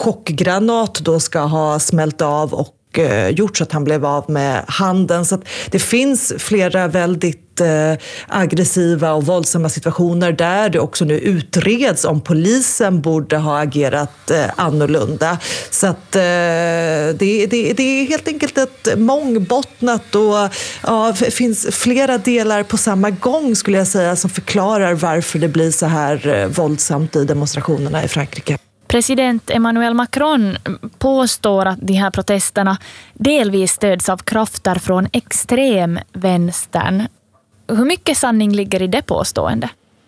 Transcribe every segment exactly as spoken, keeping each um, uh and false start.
chockgranat då ska ha smält av och gjort så att han blev av med handen. Så att det finns flera väldigt eh, aggressiva och våldsamma situationer där det också nu utreds om polisen borde ha agerat eh, annorlunda. Så att eh, det, det, det är helt enkelt ett mångbottnat och ja, det finns flera delar på samma gång skulle jag säga som förklarar varför det blir så här eh, våldsamt i demonstrationerna i Frankrike. President Emmanuel Macron påstår att de här protesterna delvis stöds av krafter från extremvänstern. Hur mycket sanning ligger i det påstående?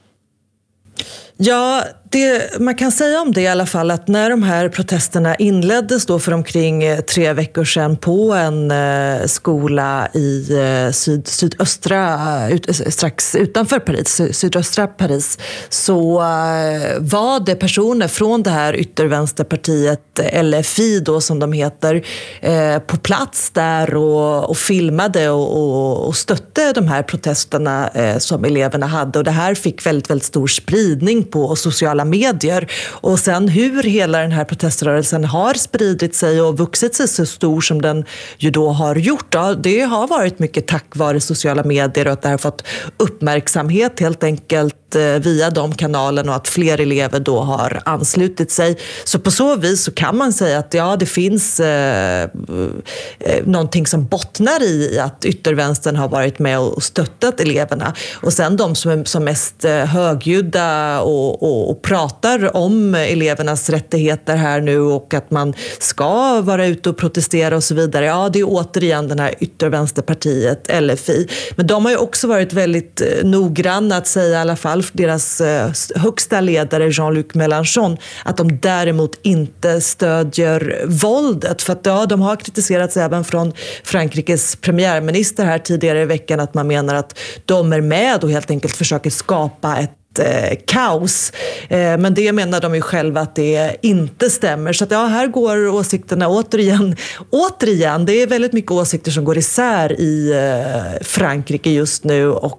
Ja, det, man kan säga om det i alla fall att när de här protesterna inleddes då för omkring tre veckor sedan på en eh, skola i eh, syd, sydöstra, ut, strax utanför Paris, sydöstra Paris, så eh, var det personer från det här yttervänsterpartiet L F I då som de heter eh, på plats där och, och filmade och, och, och stötte de här protesterna eh, som eleverna hade, och det här fick väldigt, väldigt stor spridning på sociala medier. Och sen hur hela den här proteströrelsen har spridit sig och vuxit sig så stor som den ju då har gjort, då, det har varit mycket tack vare sociala medier och att det har fått uppmärksamhet helt enkelt via de kanalerna och att fler elever då har anslutit sig. Så på så vis så kan man säga att ja, det finns eh, någonting som bottnar i att yttervänstern har varit med och stöttat eleverna. Och sen de som är som mest högljudda och, och, och pratar om elevernas rättigheter här nu och att man ska vara ute och protestera och så vidare. Ja, det är återigen den här yttervänsterpartiet L F I. Men de har ju också varit väldigt noggranna att säga i alla fall deras högsta ledare Jean-Luc Mélenchon att de däremot inte stödjer våldet, för att ja, de har kritiserats även från Frankrikes premiärminister här tidigare i veckan att man menar att de är med och helt enkelt försöker skapa ett kaos. Men det menar de ju själva att det inte stämmer. Så att ja, här går åsikterna återigen. Återigen, det är väldigt mycket åsikter som går isär i Frankrike just nu och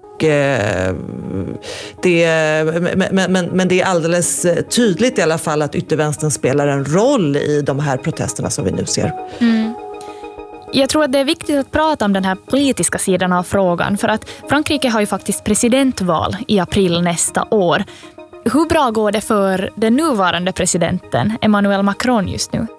det, men, men, men det är alldeles tydligt i alla fall att yttervänstern spelar en roll i de här protesterna som vi nu ser. Mm. Jag tror att det är viktigt att prata om den här politiska sidan av frågan, för att Frankrike har ju faktiskt presidentval i april nästa år. Hur bra går det för den nuvarande presidenten Emmanuel Macron just nu?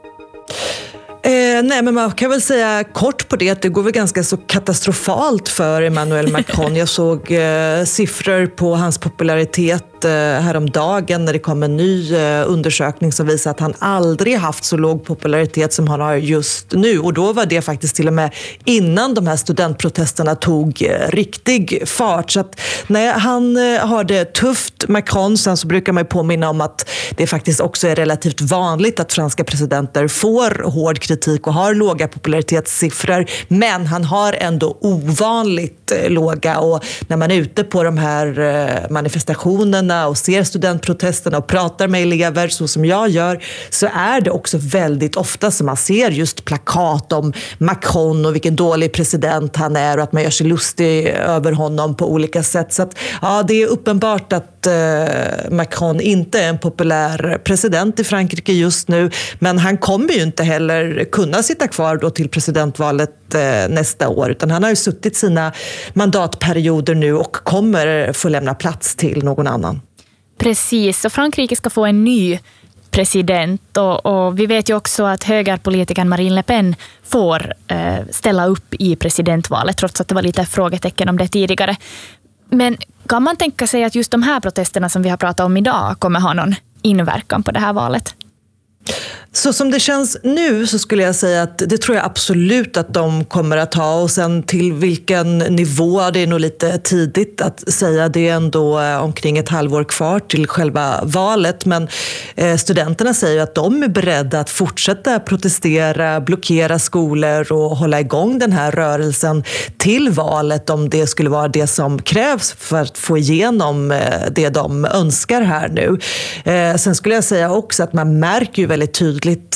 Eh, nej, men man kan väl säga kort på det att det går väl ganska så katastrofalt för Emmanuel Macron. Jag såg eh, siffror på hans popularitet eh, häromdagen när det kom en ny eh, undersökning som visar att han aldrig haft så låg popularitet som han har just nu. Och då var det faktiskt till och med innan de här studentprotesterna tog eh, riktig fart. Så att nej, han eh, har det tufft, Macron. Sen så brukar man påminna om att det faktiskt också är relativt vanligt att franska presidenter får hård kritik och har låga popularitetssiffror, men han har ändå ovanligt eh, låga, och när man är ute på de här eh, manifestationerna och ser studentprotesterna och pratar med elever så som jag gör, så är det också väldigt ofta som man ser just plakat om Macron och vilken dålig president han är och att man gör sig lustig över honom på olika sätt. Så att, ja, det är uppenbart att eh, Macron inte är en populär president i Frankrike just nu, men han kommer ju inte heller kunna sitta kvar då till presidentvalet eh, nästa år, utan han har ju suttit sina mandatperioder nu och kommer få lämna plats till någon annan. Precis, så Frankrike ska få en ny president och, och vi vet ju också att högerpolitikern Marine Le Pen får eh, ställa upp i presidentvalet, trots att det var lite frågetecken om det tidigare. Men kan man tänka sig att just de här protesterna som vi har pratat om idag kommer ha någon inverkan på det här valet? Så som det känns nu så skulle jag säga att det tror jag absolut att de kommer att ha, och sen till vilken nivå, det är nog lite tidigt att säga, det är ändå omkring ett halvår kvar till själva valet, men studenterna säger att de är beredda att fortsätta protestera, blockera skolor och hålla igång den här rörelsen till valet om det skulle vara det som krävs för att få igenom det de önskar här nu. Sen skulle jag säga också att man märker ju väldigt tydligt att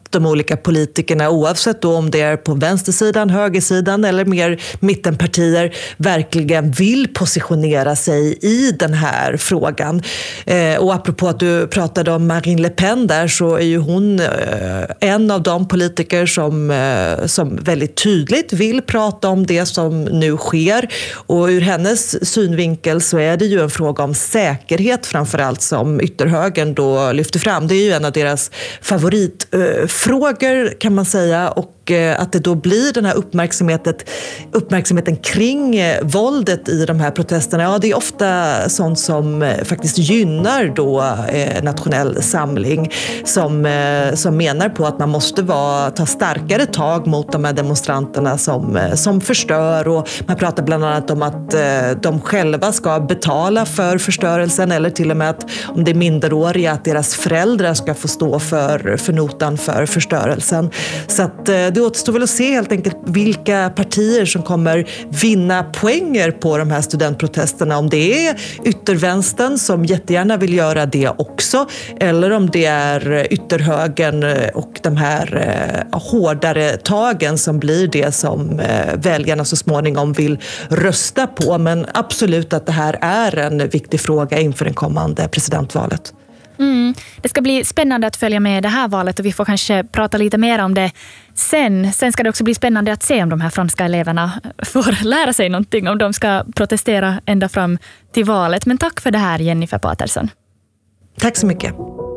de olika politikerna, oavsett då om det är på vänstersidan, högersidan eller mer mittenpartier, verkligen vill positionera sig i den här frågan. Eh, och apropå att du pratade om Marine Le Pen där, så är ju hon eh, en av de politiker som, eh, som väldigt tydligt vill prata om det som nu sker. Och ur hennes synvinkel så är det ju en fråga om säkerhet framförallt som ytterhögern då lyfter fram. Det är ju en av deras favoritfrågor kan man säga, och att det då blir den här uppmärksamheten, uppmärksamheten kring våldet i de här protesterna. Ja, det är ofta sånt som faktiskt gynnar då Nationell Samling som, som menar på att man måste vara, ta starkare tag mot de här demonstranterna som, som förstör, och man pratar bland annat om att de själva ska betala för förstörelsen, eller till och med att om det är minderåriga att deras föräldrar ska få stå för, för notan för förstörelsen. Så att det återstår väl att se helt enkelt vilka partier som kommer vinna poänger på de här studentprotesterna. Om det är yttervänstern som jättegärna vill göra det också, eller om det är ytterhögern och de här eh, hårdare tagen som blir det som eh, väljarna så småningom vill rösta på. Men absolut att det här är en viktig fråga inför den kommande presidentvalet. Mm. Det ska bli spännande att följa med det här valet, och vi får kanske prata lite mer om det sen. Sen ska det också bli spännande att se om de här franska eleverna får lära sig någonting, om de ska protestera ända fram till valet. Men tack för det här, Jennifer Patersson. Tack så mycket.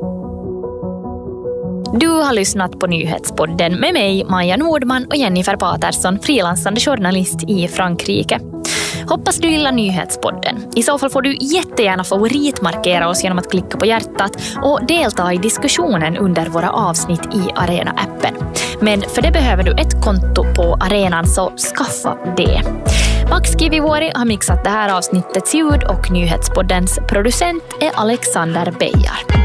Du har lyssnat på Nyhetspodden med mig, Maja Nordman, och Jennifer Patersson, frilansande journalist i Frankrike. Hoppas du gillar Nyhetspodden. I så fall får du jättegärna favoritmarkera oss genom att klicka på hjärtat och delta i diskussionen under våra avsnitt i Arena-appen. Men för det behöver du ett konto på arenan, så skaffa det. Max Kivivuori har mixat det här avsnittets ljud, och Nyhetspoddens producent är Alexander Beijar.